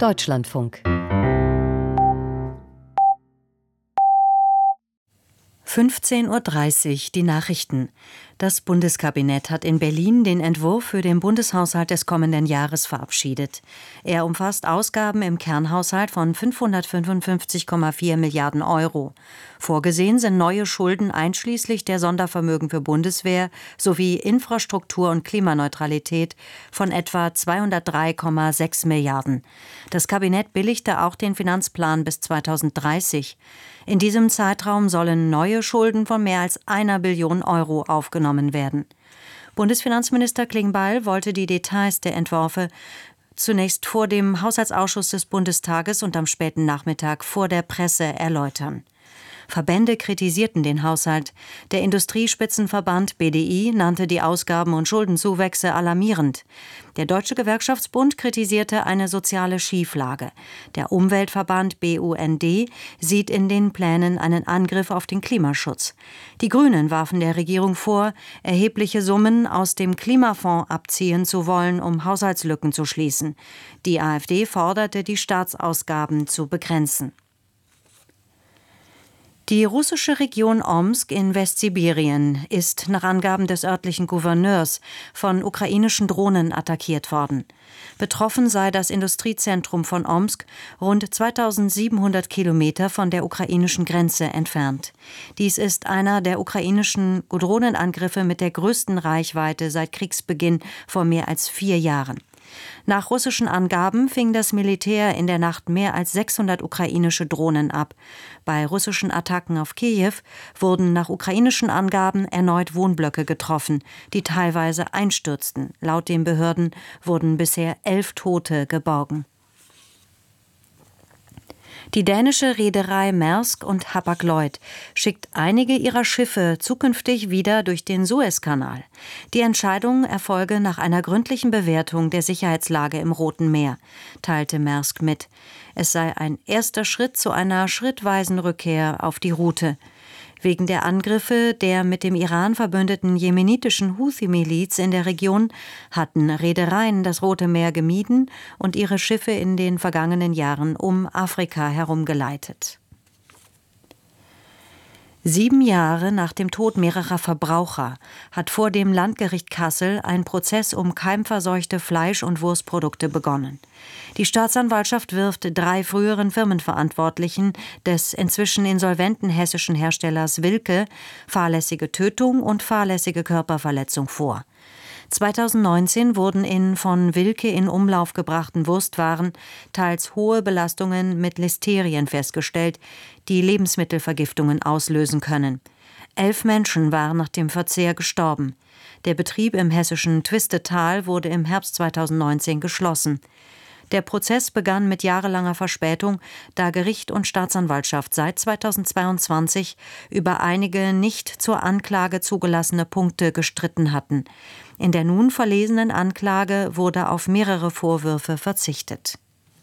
Deutschlandfunk. 15:30 Uhr, die Nachrichten. Das Bundeskabinett hat in Berlin den Entwurf für den Bundeshaushalt des kommenden Jahres verabschiedet. Er umfasst Ausgaben im Kernhaushalt von 555,4 Milliarden Euro. Vorgesehen sind neue Schulden einschließlich der Sondervermögen für Bundeswehr sowie Infrastruktur und Klimaneutralität von etwa 203,6 Milliarden. Das Kabinett billigte auch den Finanzplan bis 2030. In diesem Zeitraum sollen neue Schulden von mehr als 1 Billion Euro aufgenommen werden. Bundesfinanzminister Klingbeil wollte die Details der Entwürfe zunächst vor dem Haushaltsausschuss des Bundestages und am späten Nachmittag vor der Presse erläutern. Verbände kritisierten den Haushalt. Der Industriespitzenverband BDI nannte die Ausgaben- und Schuldenzuwächse alarmierend. Der Deutsche Gewerkschaftsbund kritisierte eine soziale Schieflage. Der Umweltverband BUND sieht in den Plänen einen Angriff auf den Klimaschutz. Die Grünen warfen der Regierung vor, erhebliche Summen aus dem Klimafonds abziehen zu wollen, um Haushaltslücken zu schließen. Die AfD forderte, die Staatsausgaben zu begrenzen. Die russische Region Omsk in Westsibirien ist nach Angaben des örtlichen Gouverneurs von ukrainischen Drohnen attackiert worden. Betroffen sei das Industriezentrum von Omsk, rund 2700 Kilometer von der ukrainischen Grenze entfernt. Dies ist einer der ukrainischen Drohnenangriffe mit der größten Reichweite seit Kriegsbeginn vor mehr als 4 Jahren. Nach russischen Angaben fing das Militär in der Nacht mehr als 600 ukrainische Drohnen ab. Bei russischen Attacken auf Kiew wurden nach ukrainischen Angaben erneut Wohnblöcke getroffen, die teilweise einstürzten. Laut den Behörden wurden bisher 11 Tote geborgen. Die dänische Reederei Maersk und Hapag-Lloyd schickt einige ihrer Schiffe zukünftig wieder durch den Suezkanal. Die Entscheidung erfolge nach einer gründlichen Bewertung der Sicherheitslage im Roten Meer, teilte Maersk mit. Es sei ein erster Schritt zu einer schrittweisen Rückkehr auf die Route. Wegen der Angriffe der mit dem Iran verbündeten jemenitischen Houthi-Miliz in der Region hatten Reedereien das Rote Meer gemieden und ihre Schiffe in den vergangenen Jahren um Afrika herumgeleitet. 7 Jahre nach dem Tod mehrerer Verbraucher hat vor dem Landgericht Kassel ein Prozess um keimverseuchte Fleisch- und Wurstprodukte begonnen. Die Staatsanwaltschaft wirft 3 früheren Firmenverantwortlichen des inzwischen insolventen hessischen Herstellers Wilke fahrlässige Tötung und fahrlässige Körperverletzung vor. 2019 wurden in von Wilke in Umlauf gebrachten Wurstwaren teils hohe Belastungen mit Listerien festgestellt, die Lebensmittelvergiftungen auslösen können. 11 Menschen waren nach dem Verzehr gestorben. Der Betrieb im hessischen Twistetal wurde im Herbst 2019 geschlossen. Der Prozess begann mit jahrelanger Verspätung, da Gericht und Staatsanwaltschaft seit 2022 über einige nicht zur Anklage zugelassene Punkte gestritten hatten. In der nun verlesenen Anklage wurde auf mehrere Vorwürfe verzichtet.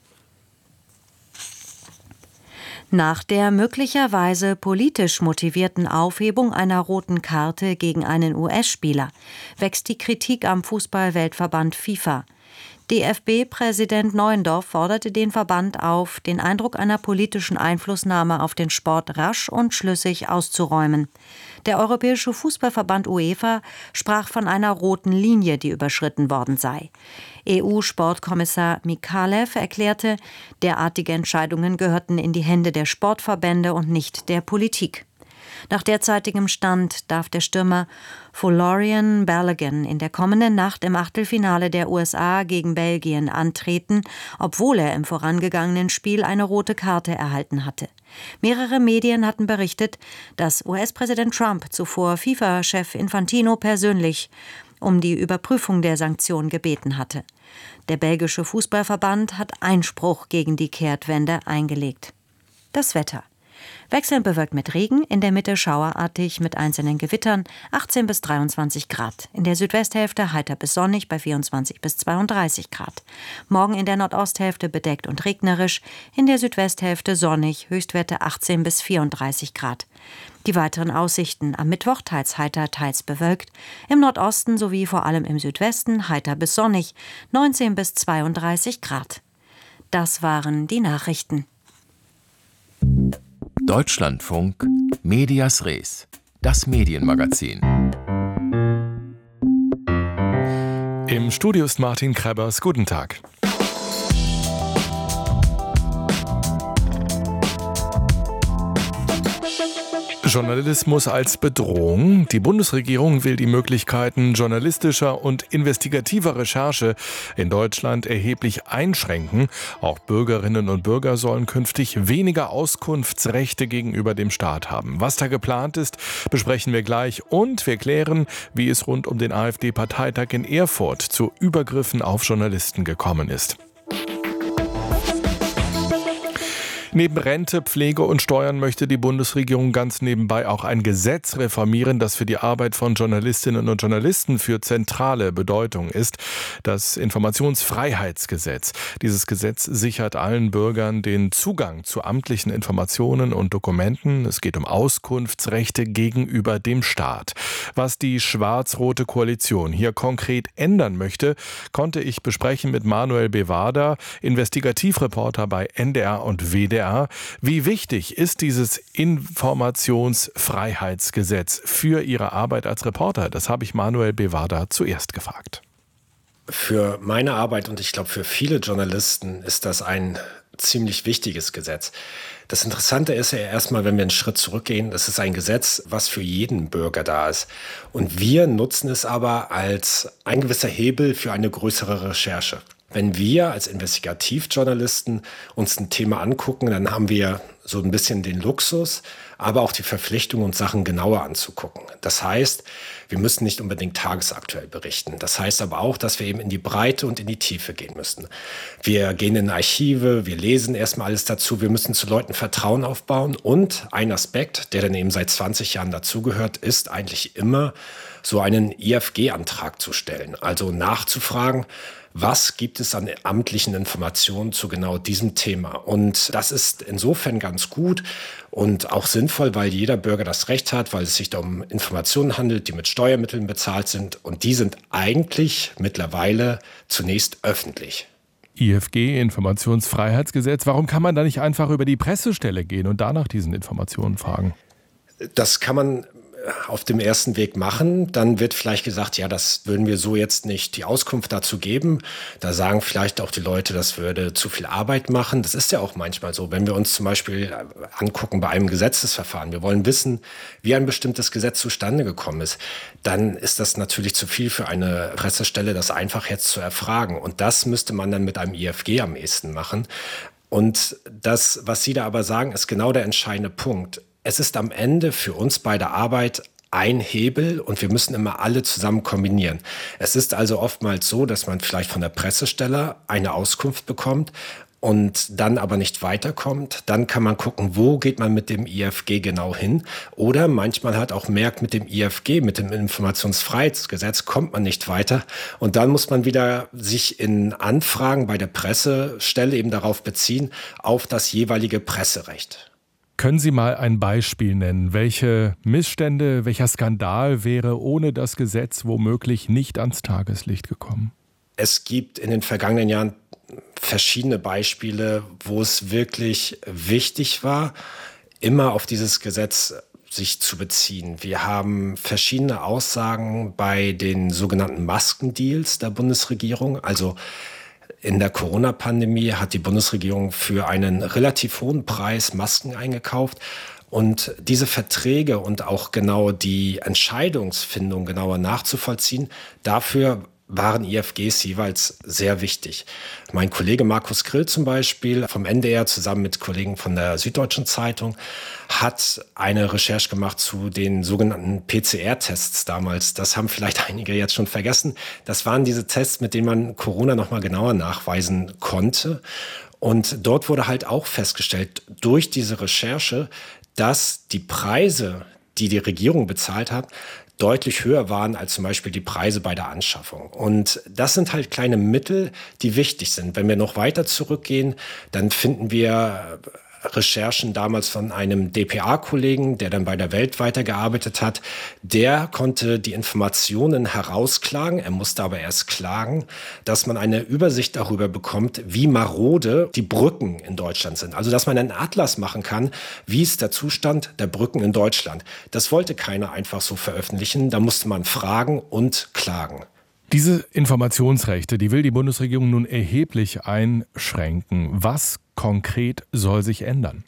Nach der möglicherweise politisch motivierten Aufhebung einer roten Karte gegen einen US-Spieler wächst die Kritik am Fußball-Weltverband FIFA. DFB-Präsident Neuendorf forderte den Verband auf, den Eindruck einer politischen Einflussnahme auf den Sport rasch und schlüssig auszuräumen. Der Europäische Fußballverband UEFA sprach von einer roten Linie, die überschritten worden sei. EU-Sportkommissar Mikalev erklärte, derartige Entscheidungen gehörten in die Hände der Sportverbände und nicht der Politik. Nach derzeitigem Stand darf der Stürmer Folarin Balogun in der kommenden Nacht im Achtelfinale der USA gegen Belgien antreten, obwohl er im vorangegangenen Spiel eine rote Karte erhalten hatte. Mehrere Medien hatten berichtet, dass US-Präsident Trump zuvor FIFA-Chef Infantino persönlich um die Überprüfung der Sanktion gebeten hatte. Der belgische Fußballverband hat Einspruch gegen die Kehrtwende eingelegt. Das Wetter. Wechselnd bewölkt mit Regen, in der Mitte schauerartig mit einzelnen Gewittern, 18 bis 23 Grad. In der Südwesthälfte heiter bis sonnig bei 24 bis 32 Grad. Morgen in der Nordosthälfte bedeckt und regnerisch, in der Südwesthälfte sonnig, Höchstwerte 18 bis 34 Grad. Die weiteren Aussichten: am Mittwoch teils heiter, teils bewölkt, im Nordosten sowie vor allem im Südwesten heiter bis sonnig, 19 bis 32 Grad. Das waren die Nachrichten. Deutschlandfunk Medias Res, das Medienmagazin. Im Studio ist Martin Krebbers. Guten Tag. Journalismus als Bedrohung. Die Bundesregierung will die Möglichkeiten journalistischer und investigativer Recherche in Deutschland erheblich einschränken. Auch Bürgerinnen und Bürger sollen künftig weniger Auskunftsrechte gegenüber dem Staat haben. Was da geplant ist, besprechen wir gleich und wir klären, wie es rund um den AfD-Parteitag in Erfurt zu Übergriffen auf Journalisten gekommen ist. Neben Rente, Pflege und Steuern möchte die Bundesregierung ganz nebenbei auch ein Gesetz reformieren, das für die Arbeit von Journalistinnen und Journalisten für zentrale Bedeutung ist. Das Informationsfreiheitsgesetz. Dieses Gesetz sichert allen Bürgern den Zugang zu amtlichen Informationen und Dokumenten. Es geht um Auskunftsrechte gegenüber dem Staat. Was die schwarz-rote Koalition hier konkret ändern möchte, konnte ich besprechen mit Manuel Bevada, Investigativreporter bei NDR und WDR. Wie wichtig ist dieses Informationsfreiheitsgesetz für Ihre Arbeit als Reporter? Das habe ich Manuel Bevada zuerst gefragt. Für meine Arbeit und ich glaube für viele Journalisten ist das ein ziemlich wichtiges Gesetz. Das Interessante ist ja erstmal, wenn wir einen Schritt zurückgehen, das ist ein Gesetz, was für jeden Bürger da ist. Und wir nutzen es aber als ein gewisser Hebel für eine größere Recherche. Wenn wir als Investigativjournalisten uns ein Thema angucken, dann haben wir so ein bisschen den Luxus, aber auch die Verpflichtung, uns Sachen genauer anzugucken. Das heißt, wir müssen nicht unbedingt tagesaktuell berichten. Das heißt aber auch, dass wir eben in die Breite und in die Tiefe gehen müssen. Wir gehen in Archive, wir lesen erstmal alles dazu, wir müssen zu Leuten Vertrauen aufbauen. Und ein Aspekt, der dann eben seit 20 Jahren dazugehört, ist eigentlich immer so einen IFG-Antrag zu stellen. Also nachzufragen, was gibt es an amtlichen Informationen zu genau diesem Thema? Und das ist insofern ganz gut und auch sinnvoll, weil jeder Bürger das Recht hat, weil es sich da um Informationen handelt, die mit Steuermitteln bezahlt sind. Und die sind eigentlich mittlerweile zunächst öffentlich. IFG, Informationsfreiheitsgesetz. Warum kann man da nicht einfach über die Pressestelle gehen und danach diesen Informationen fragen? Das kann man auf dem ersten Weg machen, dann wird vielleicht gesagt, ja, das würden wir so jetzt nicht die Auskunft dazu geben. Da sagen vielleicht auch die Leute, das würde zu viel Arbeit machen. Das ist ja auch manchmal so, wenn wir uns zum Beispiel angucken bei einem Gesetzesverfahren. Wir wollen wissen, wie ein bestimmtes Gesetz zustande gekommen ist. Dann ist das natürlich zu viel für eine Pressestelle, das einfach jetzt zu erfragen. Und das müsste man dann mit einem IFG am ehesten machen. Und das, was Sie da aber sagen, ist genau der entscheidende Punkt. Es ist am Ende für uns bei der Arbeit ein Hebel und wir müssen immer alle zusammen kombinieren. Es ist also oftmals so, dass man vielleicht von der Pressestelle eine Auskunft bekommt und dann aber nicht weiterkommt. Dann kann man gucken, wo geht man mit dem IFG genau hin. Oder manchmal halt auch merkt, mit dem IFG, mit dem Informationsfreiheitsgesetz kommt man nicht weiter. Und dann muss man wieder sich in Anfragen bei der Pressestelle eben darauf beziehen, auf das jeweilige Presserecht. Können Sie mal ein Beispiel nennen? Welche Missstände, welcher Skandal wäre ohne das Gesetz womöglich nicht ans Tageslicht gekommen? Es gibt in den vergangenen Jahren verschiedene Beispiele, wo es wirklich wichtig war, immer auf dieses Gesetz sich zu beziehen. Wir haben verschiedene Aussagen bei den sogenannten Maskendeals der Bundesregierung, also in der Corona-Pandemie hat die Bundesregierung für einen relativ hohen Preis Masken eingekauft. Und diese Verträge und auch genau die Entscheidungsfindung genauer nachzuvollziehen, dafür waren IFGs jeweils sehr wichtig. Mein Kollege Markus Grill zum Beispiel vom NDR zusammen mit Kollegen von der Süddeutschen Zeitung hat eine Recherche gemacht zu den sogenannten PCR-Tests damals. Das haben vielleicht einige jetzt schon vergessen. Das waren diese Tests, mit denen man Corona noch mal genauer nachweisen konnte. Und dort wurde halt auch festgestellt durch diese Recherche, dass die Preise, die die Regierung bezahlt hat, deutlich höher waren als zum Beispiel die Preise bei der Anschaffung. Und das sind halt kleine Mittel, die wichtig sind. Wenn wir noch weiter zurückgehen, dann finden wir Recherchen damals von einem dpa-Kollegen, der dann bei der Welt weitergearbeitet hat. Der konnte die Informationen herausklagen, er musste aber erst klagen, dass man eine Übersicht darüber bekommt, wie marode die Brücken in Deutschland sind. Also dass man einen Atlas machen kann, wie ist der Zustand der Brücken in Deutschland. Das wollte keiner einfach so veröffentlichen, da musste man fragen und klagen. Diese Informationsrechte, die will die Bundesregierung nun erheblich einschränken. Was konkret soll sich ändern?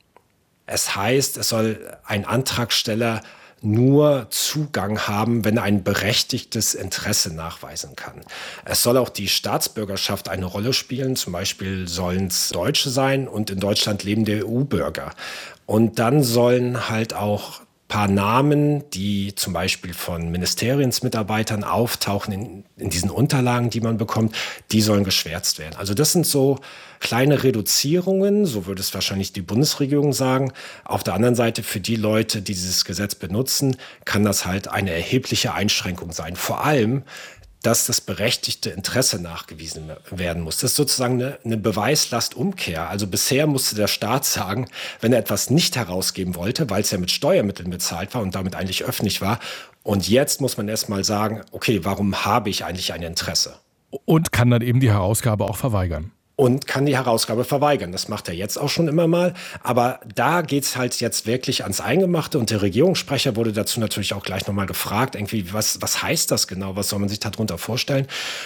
Es heißt, es soll ein Antragsteller nur Zugang haben, wenn er ein berechtigtes Interesse nachweisen kann. Es soll auch die Staatsbürgerschaft eine Rolle spielen. Zum Beispiel sollen es Deutsche sein und in Deutschland lebende EU-Bürger. Und dann sollen halt auch paar Namen, die zum Beispiel von Ministeriensmitarbeitern auftauchen in diesen Unterlagen, die man bekommt, die sollen geschwärzt werden. Also das sind so kleine Reduzierungen, so würde es wahrscheinlich die Bundesregierung sagen. Auf der anderen Seite, für die Leute, die dieses Gesetz benutzen, kann das halt eine erhebliche Einschränkung sein. Vor allem, dass das berechtigte Interesse nachgewiesen werden muss. Das ist sozusagen eine Beweislastumkehr. Also bisher musste der Staat sagen, wenn er etwas nicht herausgeben wollte, weil es ja mit Steuermitteln bezahlt war und damit eigentlich öffentlich war. Und jetzt muss man erst mal sagen, okay, warum habe ich eigentlich ein Interesse? Und kann dann eben die Herausgabe auch verweigern. Und kann die Herausgabe verweigern. Das macht er jetzt auch schon immer mal. Aber da geht's halt jetzt wirklich ans Eingemachte. Und der Regierungssprecher wurde dazu natürlich auch gleich nochmal gefragt, irgendwie, was heißt das genau? Was soll man sich darunter vorstellen?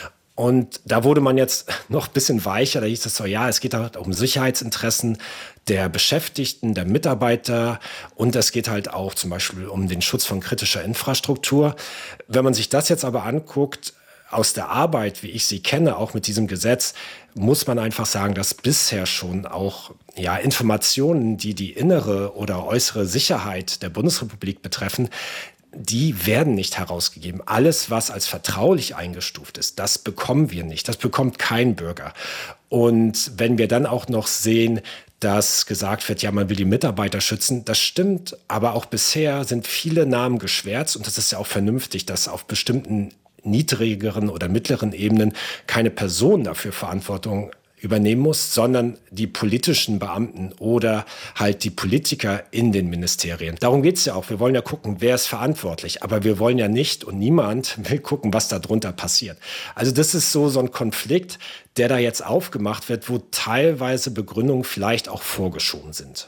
Und da wurde man jetzt noch ein bisschen weicher. Da hieß es so, ja, es geht halt um Sicherheitsinteressen der Beschäftigten, der Mitarbeiter. Und es geht halt auch zum Beispiel um den Schutz von kritischer Infrastruktur. Wenn man sich das jetzt aber anguckt, aus der Arbeit, wie ich sie kenne, auch mit diesem Gesetz, muss man einfach sagen, dass bisher schon auch Informationen, die die innere oder äußere Sicherheit der Bundesrepublik betreffen, die werden nicht herausgegeben. Alles, was als vertraulich eingestuft ist, das bekommen wir nicht. Das bekommt kein Bürger. Und wenn wir dann auch noch sehen, dass gesagt wird, ja, man will die Mitarbeiter schützen, das stimmt. Aber auch bisher sind viele Namen geschwärzt und das ist ja auch vernünftig, dass auf bestimmten niedrigeren oder mittleren Ebenen keine Person dafür Verantwortung übernehmen muss, sondern die politischen Beamten oder halt die Politiker in den Ministerien. Darum geht es ja auch. Wir wollen ja gucken, wer ist verantwortlich. Aber wir wollen ja nicht und niemand will gucken, was da drunter passiert. Also das ist so ein Konflikt, der da jetzt aufgemacht wird, wo teilweise Begründungen vielleicht auch vorgeschoben sind.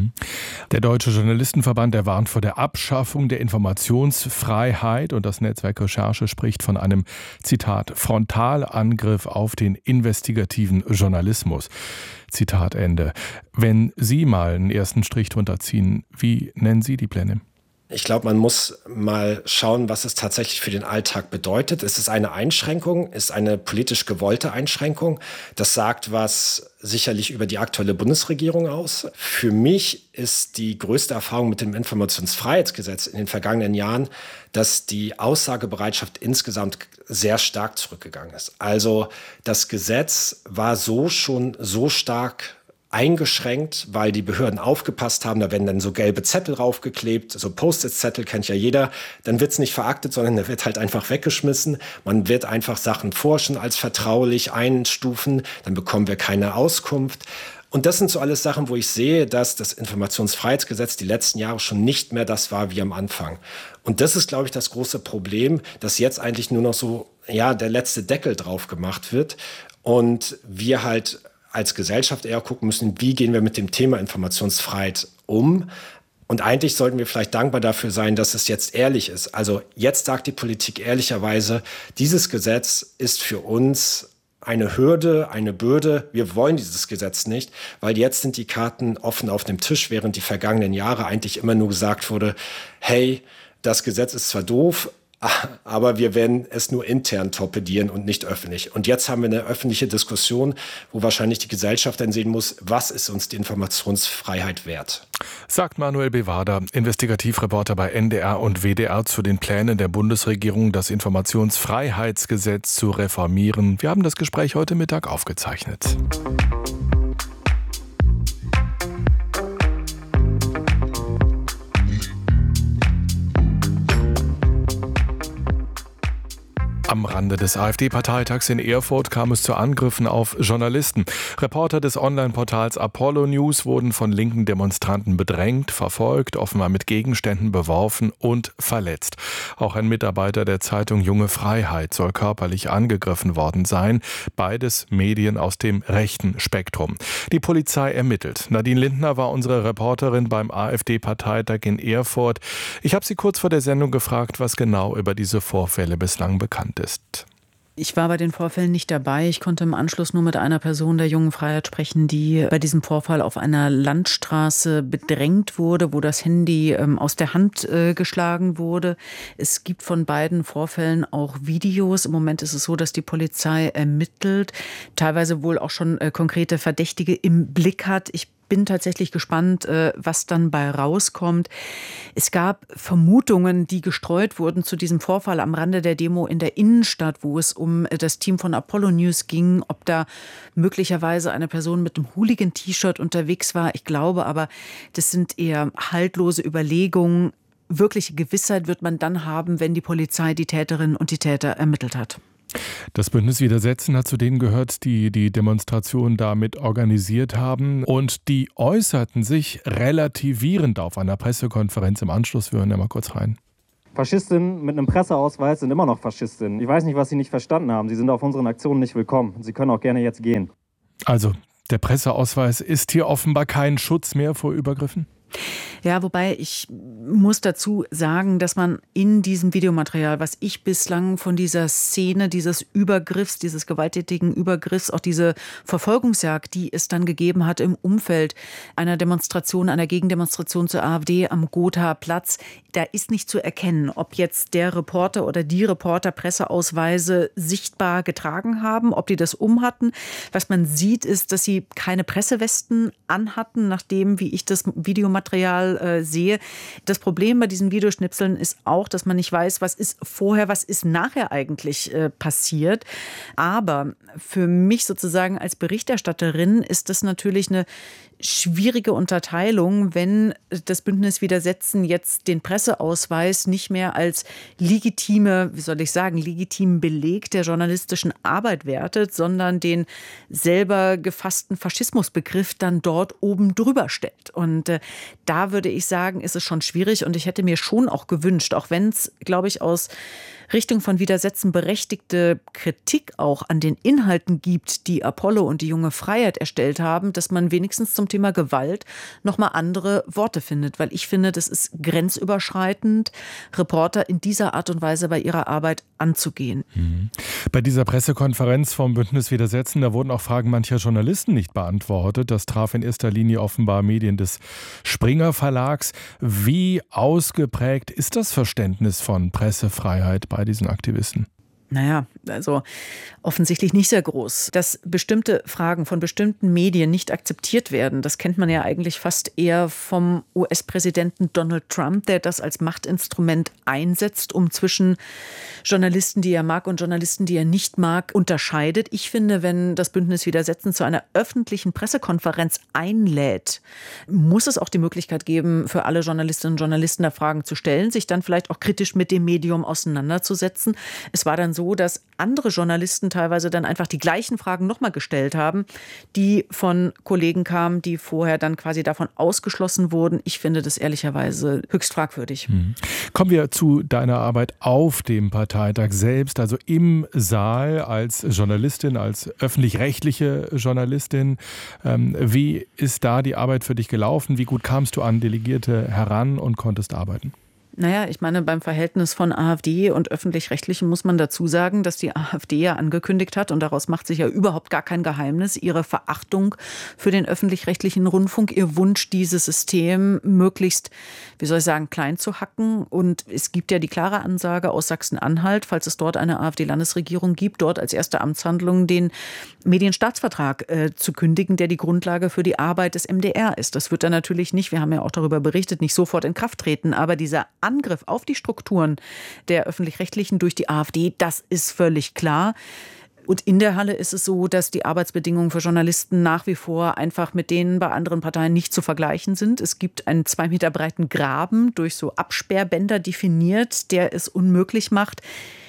Der Deutsche Journalistenverband, der warnt vor der Abschaffung der Informationsfreiheit und das Netzwerk Recherche spricht von einem, Zitat, Frontalangriff auf den investigativen Journalismus. Zitat Ende. Wenn Sie mal einen ersten Strich drunter ziehen, wie nennen Sie die Pläne? Ich glaube, man muss mal schauen, was es tatsächlich für den Alltag bedeutet. Ist es eine Einschränkung? Ist eine politisch gewollte Einschränkung? Das sagt was sicherlich über die aktuelle Bundesregierung aus. Für mich ist die größte Erfahrung mit dem Informationsfreiheitsgesetz in den vergangenen Jahren, dass die Aussagebereitschaft insgesamt sehr stark zurückgegangen ist. Also das Gesetz war schon so stark eingeschränkt, weil die Behörden aufgepasst haben. Da werden dann so gelbe Zettel raufgeklebt, so Post-it-Zettel kennt ja jeder. Dann wird's nicht veraktet, sondern der wird halt einfach weggeschmissen. Man wird einfach Sachen forschen als vertraulich einstufen. Dann bekommen wir keine Auskunft. Und das sind so alles Sachen, wo ich sehe, dass das Informationsfreiheitsgesetz die letzten Jahre schon nicht mehr das war wie am Anfang. Und das ist, glaube ich, das große Problem, dass jetzt eigentlich nur noch so, der letzte Deckel drauf gemacht wird. Und wir halt als Gesellschaft eher gucken müssen, wie gehen wir mit dem Thema Informationsfreiheit um. Und eigentlich sollten wir vielleicht dankbar dafür sein, dass es jetzt ehrlich ist. Also jetzt sagt die Politik ehrlicherweise, dieses Gesetz ist für uns eine Hürde, eine Bürde. Wir wollen dieses Gesetz nicht, weil jetzt sind die Karten offen auf dem Tisch, während die vergangenen Jahre eigentlich immer nur gesagt wurde, hey, das Gesetz ist zwar doof, aber wir werden es nur intern torpedieren und nicht öffentlich. Und jetzt haben wir eine öffentliche Diskussion, wo wahrscheinlich die Gesellschaft dann sehen muss, was ist uns die Informationsfreiheit wert? Sagt Manuel Bewader, Investigativreporter bei NDR und WDR zu den Plänen der Bundesregierung, das Informationsfreiheitsgesetz zu reformieren. Wir haben das Gespräch heute Mittag aufgezeichnet. Am Rande des AfD-Parteitags in Erfurt kam es zu Angriffen auf Journalisten. Reporter des Online-Portals Apollo News wurden von linken Demonstranten bedrängt, verfolgt, offenbar mit Gegenständen beworfen und verletzt. Auch ein Mitarbeiter der Zeitung Junge Freiheit soll körperlich angegriffen worden sein. Beides Medien aus dem rechten Spektrum. Die Polizei ermittelt. Nadine Lindner war unsere Reporterin beim AfD-Parteitag in Erfurt. Ich habe sie kurz vor der Sendung gefragt, was genau über diese Vorfälle bislang bekannt ist. Ich war bei den Vorfällen nicht dabei. Ich konnte im Anschluss nur mit einer Person der Jungen Freiheit sprechen, die bei diesem Vorfall auf einer Landstraße bedrängt wurde, wo das Handy aus der Hand geschlagen wurde. Es gibt von beiden Vorfällen auch Videos. Im Moment ist es so, dass die Polizei ermittelt, teilweise wohl auch schon konkrete Verdächtige im Blick hat. Ich bin tatsächlich gespannt, was dann bei rauskommt. Es gab Vermutungen, die gestreut wurden zu diesem Vorfall am Rande der Demo in der Innenstadt, wo es um das Team von Apollo News ging, ob da möglicherweise eine Person mit einem Hooligan-T-Shirt unterwegs war. Ich glaube aber, das sind eher haltlose Überlegungen. Wirkliche Gewissheit wird man dann haben, wenn die Polizei die Täterinnen und die Täter ermittelt hat. Das Bündnis Widersetzen hat zu denen gehört, die die Demonstration damit organisiert haben. Und die äußerten sich relativierend auf einer Pressekonferenz im Anschluss. Wir hören ja mal kurz rein. Faschistinnen mit einem Presseausweis sind immer noch Faschistinnen. Ich weiß nicht, was Sie nicht verstanden haben. Sie sind auf unseren Aktionen nicht willkommen. Sie können auch gerne jetzt gehen. Also, der Presseausweis ist hier offenbar kein Schutz mehr vor Übergriffen? Ja, wobei ich muss dazu sagen, dass man in diesem Videomaterial, was ich bislang von dieser Szene, dieses Übergriffs, dieses gewalttätigen Übergriffs, auch diese Verfolgungsjagd, die es dann gegeben hat im Umfeld einer Demonstration, einer Gegendemonstration zur AfD am Gotha-Platz, da ist nicht zu erkennen, ob jetzt der Reporter oder die Reporter Presseausweise sichtbar getragen haben, ob die das umhatten. Was man sieht, ist, dass sie keine Pressewesten anhatten, nachdem, wie ich das Videomaterial sehe. Das Problem bei diesen Videoschnipseln ist auch, dass man nicht weiß, was ist vorher, was ist nachher eigentlich passiert. Aber für mich sozusagen als Berichterstatterin ist das natürlich eine schwierige Unterteilung, wenn das Bündnis Widersetzen jetzt den Presseausweis nicht mehr als legitimen Beleg der journalistischen Arbeit wertet, sondern den selber gefassten Faschismusbegriff dann dort oben drüber stellt. Und da würde ich sagen, ist es schon schwierig und ich hätte mir schon auch gewünscht, auch wenn es, glaube ich, aus Richtung von Widersetzen berechtigte Kritik auch an den Inhalten gibt, die Apollo und die Junge Freiheit erstellt haben, dass man wenigstens zum Thema Gewalt nochmal andere Worte findet. Weil ich finde, das ist grenzüberschreitend, Reporter in dieser Art und Weise bei ihrer Arbeit anzugehen. Bei dieser Pressekonferenz vom Bündnis Widersetzen, da wurden auch Fragen mancher Journalisten nicht beantwortet. Das traf in erster Linie offenbar Medien des Springer Verlags. Wie ausgeprägt ist das Verständnis von Pressefreiheit bei diesen Aktivisten? Naja, also offensichtlich nicht sehr groß. Dass bestimmte Fragen von bestimmten Medien nicht akzeptiert werden, das kennt man ja eigentlich fast eher vom US-Präsidenten Donald Trump, der das als Machtinstrument einsetzt, um zwischen Journalisten, die er mag und Journalisten, die er nicht mag, unterscheidet. Ich finde, wenn das Bündnis Widersetzen zu einer öffentlichen Pressekonferenz einlädt, muss es auch die Möglichkeit geben, für alle Journalistinnen und Journalisten da Fragen zu stellen, sich dann vielleicht auch kritisch mit dem Medium auseinanderzusetzen. Es war dann so, dass andere Journalisten teilweise dann einfach die gleichen Fragen nochmal gestellt haben, die von Kollegen kamen, die vorher dann quasi davon ausgeschlossen wurden. Ich finde das ehrlicherweise höchst fragwürdig. Kommen wir zu deiner Arbeit auf dem Parteitag selbst, also im Saal als Journalistin, als öffentlich-rechtliche Journalistin. Wie ist da die Arbeit für dich gelaufen? Wie gut kamst du an Delegierte heran und konntest arbeiten? Naja, ich meine, beim Verhältnis von AfD und Öffentlich-Rechtlichen muss man dazu sagen, dass die AfD ja angekündigt hat, und daraus macht sich ja überhaupt gar kein Geheimnis, ihre Verachtung für den öffentlich-rechtlichen Rundfunk, ihr Wunsch, dieses System möglichst, klein zu hacken. Und es gibt ja die klare Ansage aus Sachsen-Anhalt, falls es dort eine AfD-Landesregierung gibt, dort als erste Amtshandlung den Medienstaatsvertrag zu kündigen, der die Grundlage für die Arbeit des MDR ist. Das wird dann natürlich nicht, wir haben ja auch darüber berichtet, nicht sofort in Kraft treten, aber dieser Angriff auf die Strukturen der Öffentlich-Rechtlichen durch die AfD, das ist völlig klar. Und in der Halle ist es so, dass die Arbeitsbedingungen für Journalisten nach wie vor einfach mit denen bei anderen Parteien nicht zu vergleichen sind. Es gibt einen 2 Meter breiten Graben durch so Absperrbänder definiert, der es unmöglich macht,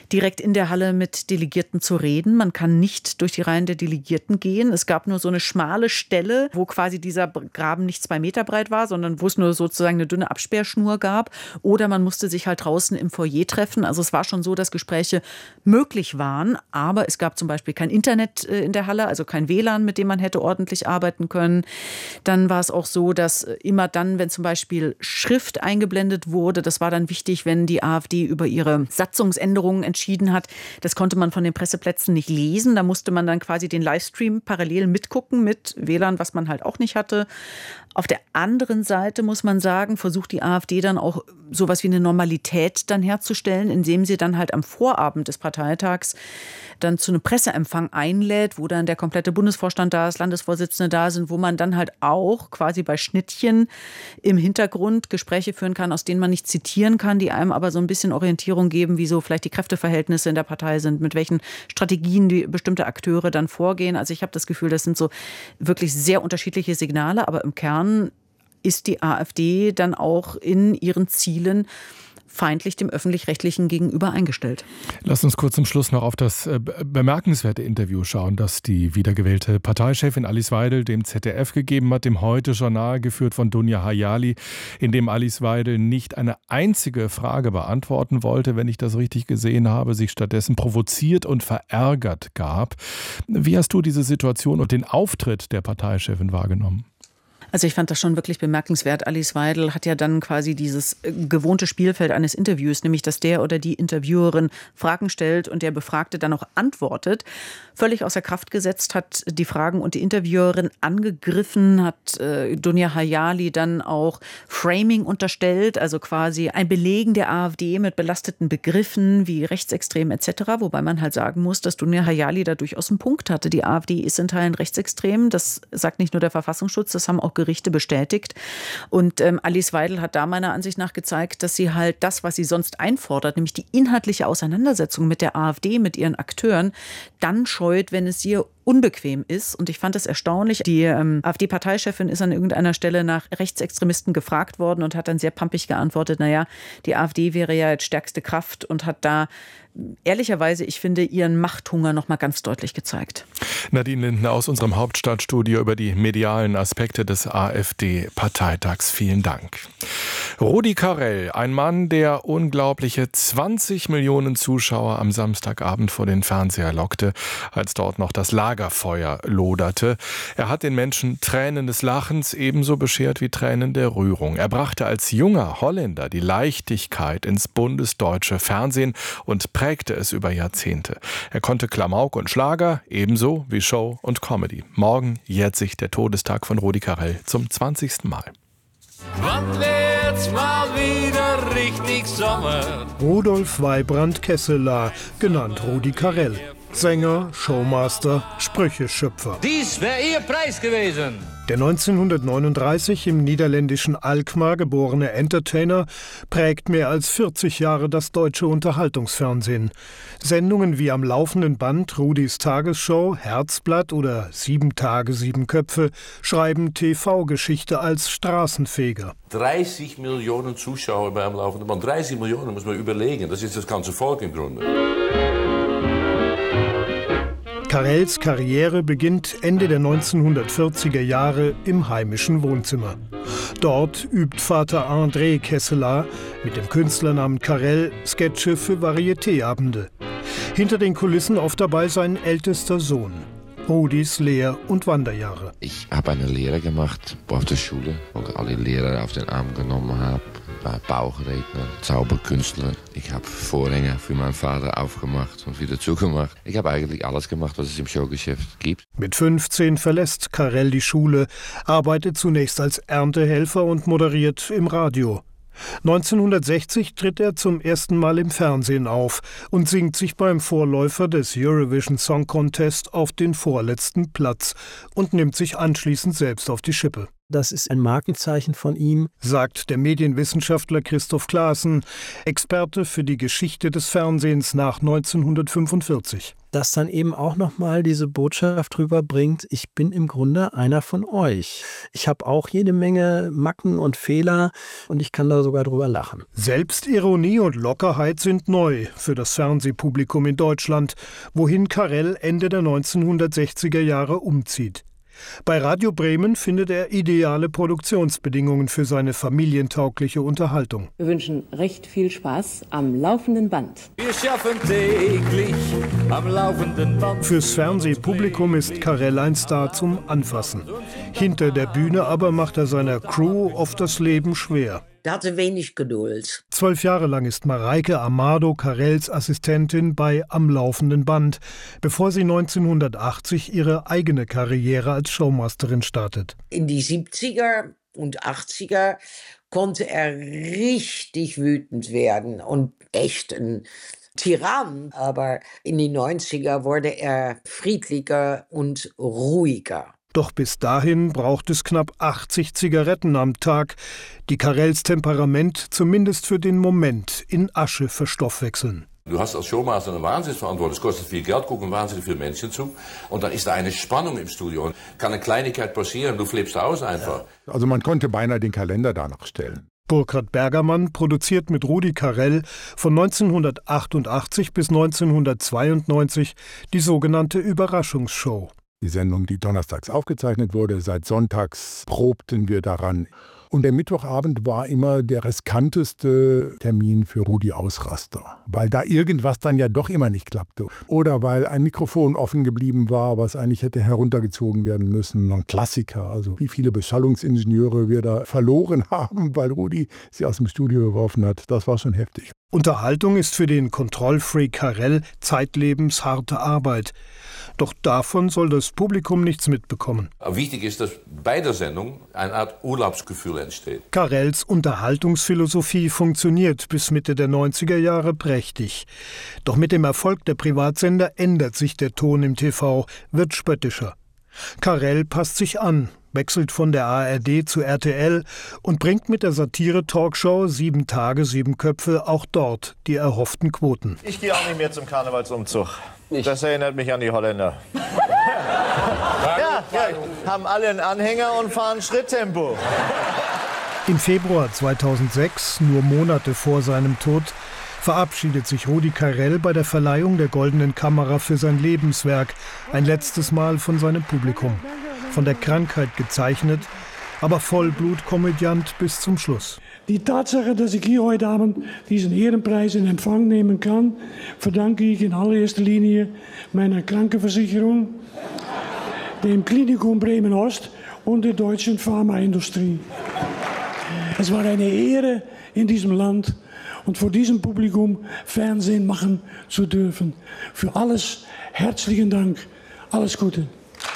direkt in der Halle mit Delegierten zu reden. Man kann nicht durch die Reihen der Delegierten gehen. Es gab nur so eine schmale Stelle, wo quasi dieser Graben nicht 2 Meter breit war, sondern wo es nur sozusagen eine dünne Absperrschnur gab. Oder man musste sich halt draußen im Foyer treffen. Also es war schon so, dass Gespräche möglich waren, aber es gab zum Beispiel kein Internet in der Halle, also kein WLAN, mit dem man hätte ordentlich arbeiten können. Dann war es auch so, dass immer dann, wenn zum Beispiel Schrift eingeblendet wurde, das war dann wichtig, wenn die AfD über ihre Satzungsänderungen entschieden hat. Das konnte man von den Presseplätzen nicht lesen. Da musste man dann quasi den Livestream parallel mitgucken mit WLAN, was man halt auch nicht hatte. Auf der anderen Seite muss man sagen, versucht die AfD dann auch sowas wie eine Normalität dann herzustellen, indem sie dann halt am Vorabend des Parteitags dann zu einem Presseempfang einlädt, wo dann der komplette Bundesvorstand da ist, Landesvorsitzende da sind, wo man dann halt auch quasi bei Schnittchen im Hintergrund Gespräche führen kann, aus denen man nicht zitieren kann, die einem aber so ein bisschen Orientierung geben, wie so vielleicht die Kräfteverhältnisse in der Partei sind, mit welchen Strategien die bestimmte Akteure dann vorgehen. Also ich habe das Gefühl, das sind so wirklich sehr unterschiedliche Signale, aber im Kern ist die AfD dann auch in ihren Zielen feindlich dem Öffentlich-Rechtlichen gegenüber eingestellt. Lass uns kurz zum Schluss noch auf das bemerkenswerte Interview schauen, das die wiedergewählte Parteichefin Alice Weidel dem ZDF gegeben hat, dem Heute-Journal, geführt von Dunja Hayali, in dem Alice Weidel nicht eine einzige Frage beantworten wollte, wenn ich das richtig gesehen habe, sich stattdessen provoziert und verärgert gab. Wie hast du diese Situation und den Auftritt der Parteichefin wahrgenommen? Also ich fand das schon wirklich bemerkenswert. Alice Weidel hat ja dann quasi dieses gewohnte Spielfeld eines Interviews, nämlich dass der oder die Interviewerin Fragen stellt und der Befragte dann auch antwortet. Völlig außer Kraft gesetzt, hat die Fragen und die Interviewerin angegriffen, hat Dunja Hayali dann auch Framing unterstellt, also quasi ein Belegen der AfD mit belasteten Begriffen wie rechtsextrem etc., wobei man halt sagen muss, dass Dunja Hayali da durchaus einen Punkt hatte. Die AfD ist in Teilen rechtsextrem, das sagt nicht nur der Verfassungsschutz, das haben auch Gerichte bestätigt. Und Alice Weidel hat da meiner Ansicht nach gezeigt, dass sie halt das, was sie sonst einfordert, nämlich die inhaltliche Auseinandersetzung mit der AfD, mit ihren Akteuren, dann scheut, wenn es ihr unbequem ist. Und ich fand es erstaunlich. Die AfD-Parteichefin ist an irgendeiner Stelle nach Rechtsextremisten gefragt worden und hat dann sehr pampig geantwortet, naja, die AfD wäre ja jetzt stärkste Kraft, und hat da ehrlicherweise, ich finde, ihren Machthunger noch mal ganz deutlich gezeigt. Nadine Lindner aus unserem Hauptstadtstudio über die medialen Aspekte des AfD-Parteitags. Vielen Dank. Rudi Carrell, ein Mann, der unglaubliche 20 Millionen Zuschauer am Samstagabend vor den Fernseher lockte, als dort noch das Lagerfeuer loderte. Er hat den Menschen Tränen des Lachens ebenso beschert wie Tränen der Rührung. Er brachte als junger Holländer die Leichtigkeit ins bundesdeutsche Fernsehen und prägte es über Jahrzehnte. Er konnte Klamauk und Schlager, ebenso wie Show und Comedy. Morgen jährt sich der Todestag von Rudi Carrell zum 20. Mal. Wann wird's mal wieder richtig Sommer? Rudolf Weibrand-Kesselaar, genannt Rudi Carrell. Sänger, Showmaster, Sprücheschöpfer. Dies wäre Ihr Preis gewesen. Der 1939 im niederländischen Alkmaar geborene Entertainer prägt mehr als 40 Jahre das deutsche Unterhaltungsfernsehen. Sendungen wie am laufenden Band Rudis Tagesshow, Herzblatt oder 7 Tage, 7 Köpfe schreiben TV-Geschichte als Straßenfeger. 30 Millionen Zuschauer bei einem laufenden Band. 30 Millionen muss man überlegen. Das ist das ganze Volk im Grunde. Carrells Karriere beginnt Ende der 1940er Jahre im heimischen Wohnzimmer. Dort übt Vater André Kesselaar mit dem Künstlernamen Carrell Sketche für Varietéabende. Hinter den Kulissen oft dabei sein ältester Sohn. Rudis Lehr- und Wanderjahre. Ich habe eine Lehre gemacht auf der Schule, wo ich alle Lehrer auf den Arm genommen habe. War Bauchredner, Zauberkünstler. Ich habe Vorhänge für meinen Vater aufgemacht und wieder zugemacht. Ich habe eigentlich alles gemacht, was es im Showgeschäft gibt. Mit 15 verlässt Carrell die Schule, arbeitet zunächst als Erntehelfer und moderiert im Radio. 1960 tritt er zum ersten Mal im Fernsehen auf und singt sich beim Vorläufer des Eurovision Song Contest auf den vorletzten Platz und nimmt sich anschließend selbst auf die Schippe. Das ist ein Markenzeichen von ihm, sagt der Medienwissenschaftler Christoph Claassen, Experte für die Geschichte des Fernsehens nach 1945. Das dann eben auch nochmal diese Botschaft rüberbringt, ich bin im Grunde einer von euch. Ich habe auch jede Menge Macken und Fehler und ich kann da sogar drüber lachen. Selbstironie und Lockerheit sind neu für das Fernsehpublikum in Deutschland, wohin Carrell Ende der 1960er Jahre umzieht. Bei Radio Bremen findet er ideale Produktionsbedingungen für seine familientaugliche Unterhaltung. Wir wünschen recht viel Spaß am laufenden Band. Wir schaffen täglich am laufenden Band. Fürs Fernsehpublikum ist Carrell ein Star zum Anfassen. Hinter der Bühne aber macht er seiner Crew oft das Leben schwer. Der hatte wenig Geduld. 12 Jahre lang ist Mareike Amado Carrells Assistentin bei Am laufenden Band, bevor sie 1980 ihre eigene Karriere als Showmasterin startet. In die 70er und 80er konnte er richtig wütend werden und echt ein Tyrann. Aber in die 90er wurde er friedlicher und ruhiger. Doch bis dahin braucht es knapp 80 Zigaretten am Tag, die Carrells Temperament zumindest für den Moment in Asche verstoffwechseln. Du hast als Showmaster eine Wahnsinnsverantwortung. Es kostet viel Geld, gucken wahnsinnig viele Menschen zu. Und dann ist da eine Spannung im Studio. Kann eine Kleinigkeit passieren, du flippst aus einfach. Also man konnte beinahe den Kalender danach stellen. Burkhard Bergermann produziert mit Rudi Carrell von 1988 bis 1992 die sogenannte Überraschungsshow. Die Sendung, die donnerstags aufgezeichnet wurde, seit sonntags probten wir daran. Und der Mittwochabend war immer der riskanteste Termin für Rudi Ausraster, weil da irgendwas dann ja doch immer nicht klappte. Oder weil ein Mikrofon offen geblieben war, was eigentlich hätte heruntergezogen werden müssen. Ein Klassiker, also wie viele Beschallungsingenieure wir da verloren haben, weil Rudi sie aus dem Studio geworfen hat. Das war schon heftig. Unterhaltung ist für den Kontrollfreak Carrell zeitlebens harte Arbeit. Doch davon soll das Publikum nichts mitbekommen. Wichtig ist, dass bei der Sendung eine Art Urlaubsgefühl entsteht. Carrells Unterhaltungsphilosophie funktioniert bis Mitte der 90er Jahre prächtig. Doch mit dem Erfolg der Privatsender ändert sich der Ton im TV, wird spöttischer. Carrell passt sich an, wechselt von der ARD zu RTL und bringt mit der Satire-Talkshow 7 Tage, 7 Köpfe auch dort die erhofften Quoten. Ich gehe auch nicht mehr zum Karnevalsumzug. Das erinnert mich an die Holländer. ja, haben alle einen Anhänger und fahren Schritttempo. Im Februar 2006, nur Monate vor seinem Tod, verabschiedet sich Rudi Carrell bei der Verleihung der Goldenen Kamera für sein Lebenswerk ein letztes Mal von seinem Publikum. Von der Krankheit gezeichnet, aber Vollblutkomödiant bis zum Schluss. Die Tatsache, dass ich hier heute Abend diesen Ehrenpreis in Empfang nehmen kann, verdanke ich in allererster Linie meiner Krankenversicherung, dem Klinikum Bremen-Ost und der deutschen Pharmaindustrie. Es war eine Ehre in diesem Land und vor diesem Publikum Fernsehen machen zu dürfen. Für alles herzlichen Dank, alles Gute.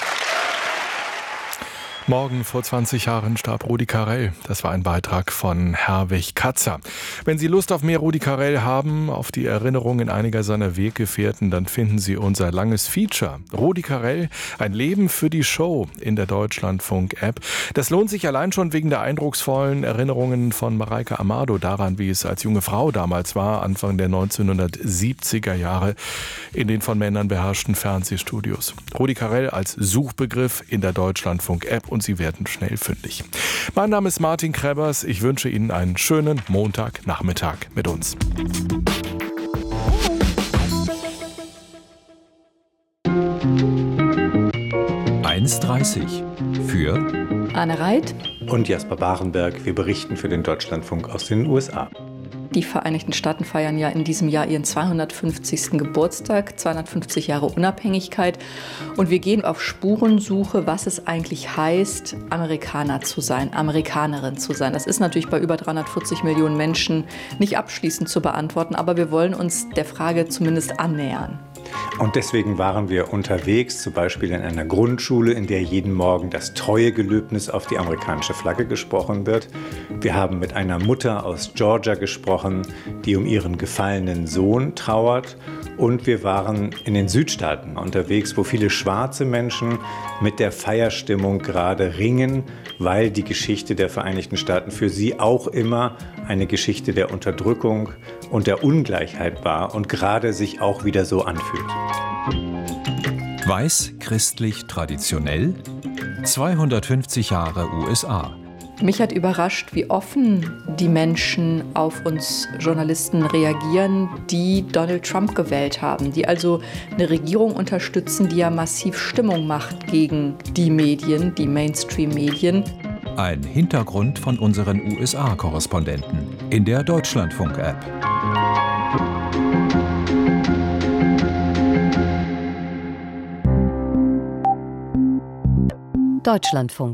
Morgen vor 20 Jahren starb Rudi Carrell. Das war ein Beitrag von Herwig Katzer. Wenn Sie Lust auf mehr Rudi Carrell haben, auf die Erinnerungen einiger seiner Weggefährten, dann finden Sie unser langes Feature. Rudi Carrell, ein Leben für die Show in der Deutschlandfunk-App. Das lohnt sich allein schon wegen der eindrucksvollen Erinnerungen von Mareike Amado daran, wie es als junge Frau damals war, Anfang der 1970er Jahre, in den von Männern beherrschten Fernsehstudios. Rudi Carrell als Suchbegriff in der Deutschlandfunk-App und Sie werden schnell fündig. Mein Name ist Martin Krebbers. Ich wünsche Ihnen einen schönen Montagnachmittag mit uns. (1:30) für Anne Reit und Jasper Barenberg. Wir berichten für den Deutschlandfunk aus den USA. Die Vereinigten Staaten feiern ja in diesem Jahr ihren 250. Geburtstag, 250 Jahre Unabhängigkeit. Und wir gehen auf Spurensuche, was es eigentlich heißt, Amerikaner zu sein, Amerikanerin zu sein. Das ist natürlich bei über 340 Millionen Menschen nicht abschließend zu beantworten, aber wir wollen uns der Frage zumindest annähern. Und deswegen waren wir unterwegs, zum Beispiel in einer Grundschule, in der jeden Morgen das Treuegelöbnis auf die amerikanische Flagge gesprochen wird. Wir haben mit einer Mutter aus Georgia gesprochen, die um ihren gefallenen Sohn trauert. Und wir waren in den Südstaaten unterwegs, wo viele schwarze Menschen mit der Feierstimmung gerade ringen, weil die Geschichte der Vereinigten Staaten für sie auch immer eine Geschichte der Unterdrückung und der Ungleichheit war und gerade sich auch wieder so anfühlt. Weiß, christlich, traditionell, 250 Jahre USA. Mich hat überrascht, wie offen die Menschen auf uns Journalisten reagieren, die Donald Trump gewählt haben, die also eine Regierung unterstützen, die ja massiv Stimmung macht gegen die Medien, die Mainstream-Medien. Ein Hintergrund von unseren USA-Korrespondenten in der Deutschlandfunk-App. Deutschlandfunk.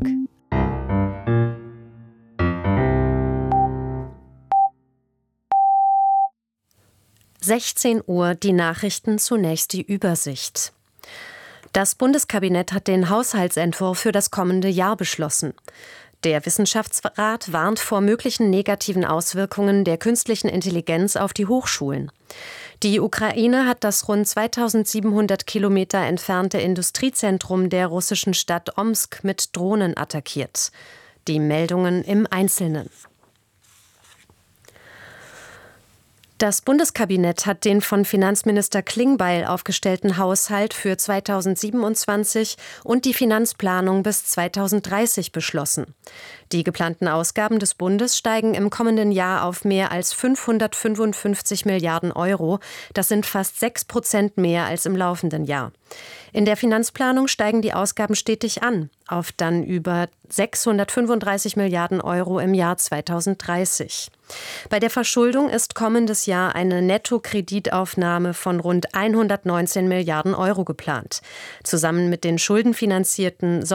Uhr, die Nachrichten, zunächst die Übersicht. Das Bundeskabinett hat den Haushaltsentwurf für das kommende Jahr beschlossen. Der Wissenschaftsrat warnt vor möglichen negativen Auswirkungen der künstlichen Intelligenz auf die Hochschulen. Die Ukraine hat das rund 2700 Kilometer entfernte Industriezentrum der russischen Stadt Omsk mit Drohnen attackiert. Die Meldungen im Einzelnen. Das Bundeskabinett hat den von Finanzminister Klingbeil aufgestellten Haushalt für 2027 und die Finanzplanung bis 2030 beschlossen. Die geplanten Ausgaben des Bundes steigen im kommenden Jahr auf mehr als 555 Milliarden Euro. Das sind fast 6% mehr als im laufenden Jahr. In der Finanzplanung steigen die Ausgaben stetig an, auf dann über 635 Milliarden Euro im Jahr 2030. Bei der Verschuldung ist kommendes Jahr eine Nettokreditaufnahme von rund 119 Milliarden Euro geplant. Zusammen mit den schuldenfinanzierten